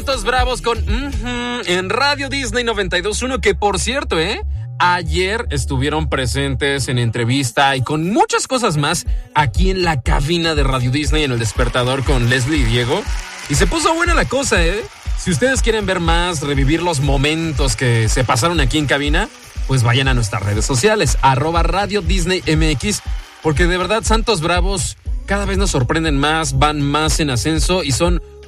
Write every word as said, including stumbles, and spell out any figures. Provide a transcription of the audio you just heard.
Santos Bravos con uh-huh, en Radio Disney noventa y dos punto uno, que por cierto, ¿eh? Ayer estuvieron presentes en entrevista y con muchas cosas más aquí en la cabina de Radio Disney en El Despertador con Leslie y Diego. Y se puso buena la cosa, ¿eh? Si ustedes quieren ver más, revivir los momentos que se pasaron aquí en cabina, pues vayan a nuestras redes sociales, arroba Radio Disney M X, porque de verdad Santos Bravos cada vez nos sorprenden más, van más en ascenso y son